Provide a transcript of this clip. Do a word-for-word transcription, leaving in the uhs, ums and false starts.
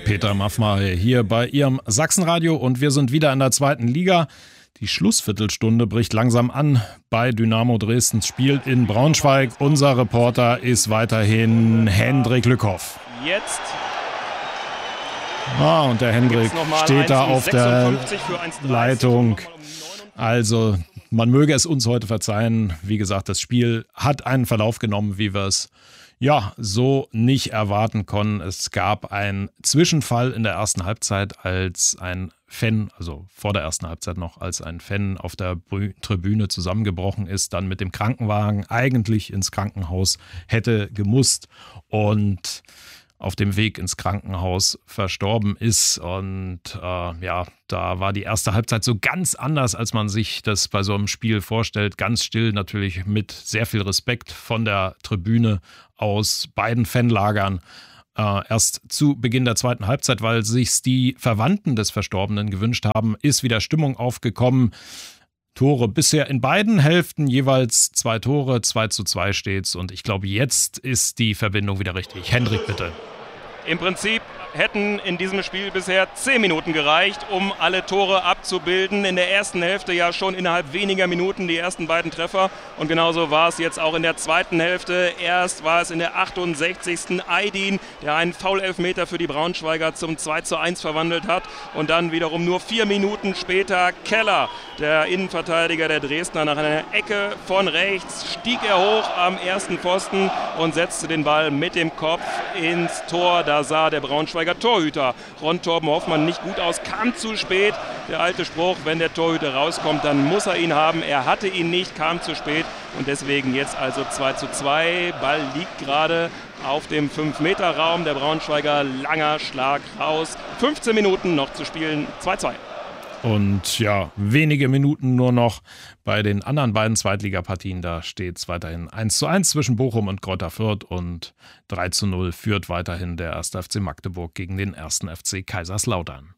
Peter Maffay hier bei Ihrem Sachsenradio und wir sind wieder in der zweiten Liga. Die Schlussviertelstunde bricht langsam an bei Dynamo Dresdens Spiel in Braunschweig. Unser Reporter ist weiterhin Hendrik Lückhoff. Jetzt. Ah, und der Hendrik steht da auf der Leitung. Also, man möge es uns heute verzeihen. Wie gesagt, das Spiel hat einen Verlauf genommen, wie wir es ja so nicht erwarten konnten. Es gab einen Zwischenfall in der ersten Halbzeit, als ein Fan, also vor der ersten Halbzeit noch, als ein Fan auf der Tribüne zusammengebrochen ist, dann mit dem Krankenwagen eigentlich ins Krankenhaus hätte gemusst und auf dem Weg ins Krankenhaus verstorben ist. Und äh, ja, da war die erste Halbzeit so ganz anders, als man sich das bei so einem Spiel vorstellt. Ganz still, natürlich mit sehr viel Respekt von der Tribüne aus beiden Fanlagern. Äh, erst zu Beginn der zweiten Halbzeit, weil sich die Verwandten des Verstorbenen gewünscht haben, ist wieder Stimmung aufgekommen. Tore bisher in beiden Hälften, jeweils zwei Tore, zwei zu zwei steht's. Und ich glaube, jetzt ist die Verbindung wieder richtig. Hendrik, bitte. Im Prinzip hätten in diesem Spiel bisher zehn Minuten gereicht, um alle Tore abzubilden. In der ersten Hälfte ja schon innerhalb weniger Minuten die ersten beiden Treffer. Und genauso war es jetzt auch in der zweiten Hälfte. Erst war es in der achtundsechzigsten Aydin, der einen Foul-Elfmeter für die Braunschweiger zum zwei zu eins verwandelt hat. Und dann wiederum nur vier Minuten später Keller, der Innenverteidiger der Dresdner, nach einer Ecke von rechts stieg er hoch am ersten Pfosten und setzte den Ball mit dem Kopf ins Tor. Da sah der Braunschweiger Torhüter Ron Torben Hoffmann nicht gut aus, kam zu spät. Der alte Spruch, wenn der Torhüter rauskommt, dann muss er ihn haben. Er hatte ihn nicht, kam zu spät und deswegen jetzt also zwei zu zwei. Ball liegt gerade auf dem fünf Meter Raum. Der Braunschweiger, langer Schlag raus. fünfzehn Minuten noch zu spielen, zwei zu zwei. Und ja, wenige Minuten nur noch bei den anderen beiden Zweitligapartien. Da steht es weiterhin eins zu eins zwischen Bochum und Greuther Fürth und drei zu null führt weiterhin der erste F C Magdeburg gegen den ersten F C Kaiserslautern.